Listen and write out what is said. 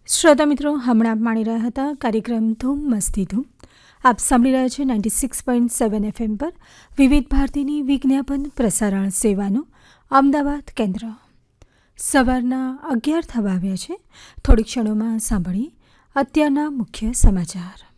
શ્રોતા મિત્રો, હમણાં આપ માણી રહ્યા હતા કાર્યક્રમ ધૂમ મસ્તી ધૂમ. આપ સાંભળી રહ્યા છે 96.7 FM પર વિવિધ ભારતીની વિજ્ઞાપન પ્રસારણ સેવાનું અમદાવાદ કેન્દ્ર. સવારના 11 થવા આવ્યા છે. થોડીક ક્ષણોમાં સાંભળીએ અત્યારના મુખ્ય સમાચાર.